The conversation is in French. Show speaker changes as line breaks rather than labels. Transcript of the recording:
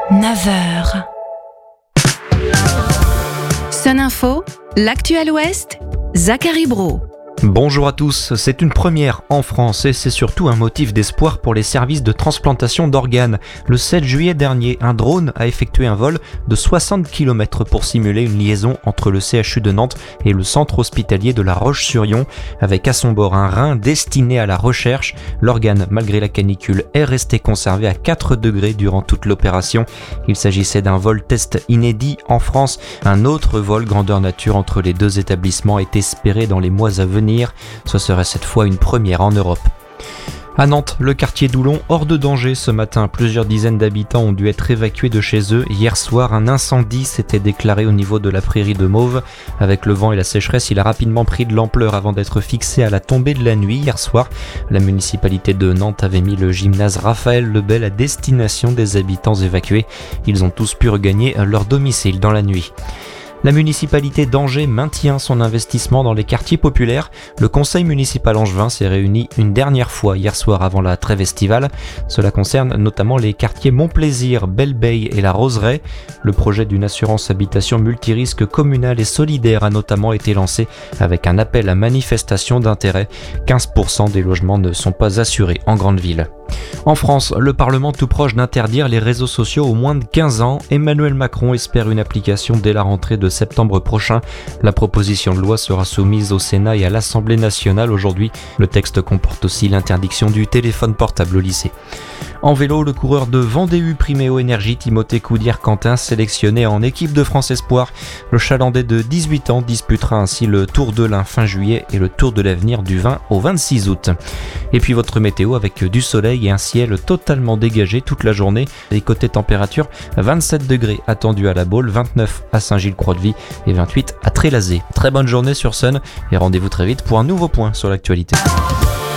9h. Sun Info, l'actu à l'Ouest, Zachary Brault.
Bonjour à tous, c'est une première en France et c'est surtout un motif d'espoir pour les services de transplantation d'organes. Le 7 juillet dernier, un drone a effectué un vol de 60 km pour simuler une liaison entre le CHU de Nantes et le centre hospitalier de La Roche-sur-Yon, avec à son bord un rein destiné à la recherche. L'organe, malgré la canicule, est resté conservé à 4 degrés durant toute l'opération. Il s'agissait d'un vol test inédit en France. Un autre vol grandeur nature entre les deux établissements est espéré dans les mois à venir. Ce serait cette fois une première en Europe. À Nantes, le quartier d'Oulon hors de danger ce matin. Plusieurs dizaines d'habitants ont dû être évacués de chez eux. Hier soir, un incendie s'était déclaré au niveau de la prairie de Mauves. Avec le vent et la sécheresse, il a rapidement pris de l'ampleur avant d'être fixé à la tombée de la nuit. Hier soir, la municipalité de Nantes avait mis le gymnase Raphaël Lebel à destination des habitants évacués. Ils ont tous pu regagner leur domicile dans la nuit. La municipalité d'Angers maintient son investissement dans les quartiers populaires. Le conseil municipal angevin s'est réuni une dernière fois hier soir avant la trêve estivale. Cela concerne notamment les quartiers Montplaisir, Belle-Beille et la Roseraie. Le projet d'une assurance habitation multirisque communale et solidaire a notamment été lancé avec un appel à manifestation d'intérêt. 15% des logements ne sont pas assurés en grande ville. En France, le Parlement tout proche d'interdire les réseaux sociaux aux moins de 15 ans. Emmanuel Macron espère une application dès la rentrée de septembre prochain. La proposition de loi sera soumise au Sénat et à l'Assemblée nationale aujourd'hui. Le texte comporte aussi l'interdiction du téléphone portable au lycée. En vélo, le coureur de Vendée-U Priméo Énergie, Timothée Coudière-Quentin, sélectionné en équipe de France Espoir. Le Chalandais de 18 ans disputera ainsi le Tour de l'Ain fin juillet et le Tour de l'Avenir du 20 au 26 août. Et puis votre météo avec du soleil et un ciel totalement dégagé toute la journée. Les côtés température, 27 degrés attendus à La Baule, 29 à Saint-Gilles-Croix-de-Vie et 28 à Trélazé. Très bonne journée sur Sun et rendez-vous très vite pour un nouveau point sur l'actualité.